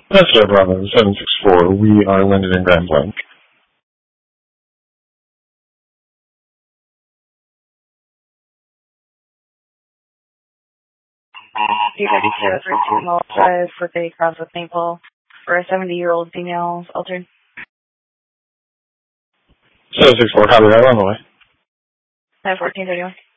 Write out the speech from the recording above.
That's Air Bravo 764. We are landed in Grand Blanc. You guys are for 13 for Bay Cross with St. Paul for a 70-year-old female altered. 764, copy that, on the way. 1431.